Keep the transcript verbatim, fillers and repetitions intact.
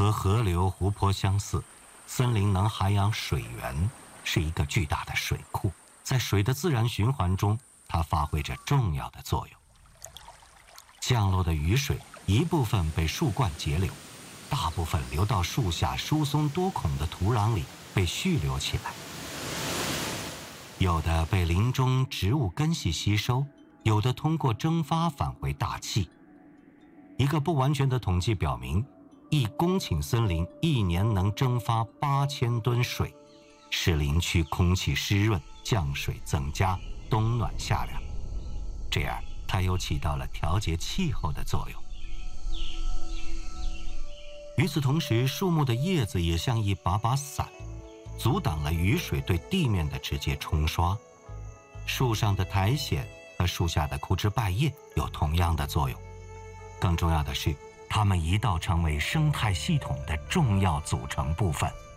和河流、湖泊相似，森林能涵养水源，是一个巨大的水库。在水的自然循环中，它发挥着重要的作用。降落的雨水一部分被树冠截流，大部分流到树下疏松多孔的土壤里被蓄留起来，有的被林中植物根系吸收，有的通过蒸发返回大气。一个不完全的统计表明，一公顷森林一年能蒸发八千吨水，使林区空气湿润，降水增加，冬暖夏凉。这样它又起到了调节气候的作用。与此同时，树木的叶子也像一把把伞，阻挡了雨水对地面的直接冲刷。树上的苔藓和树下的枯枝败叶有同样的作用。更重要的是，它们一道成为生态系统的重要组成部分。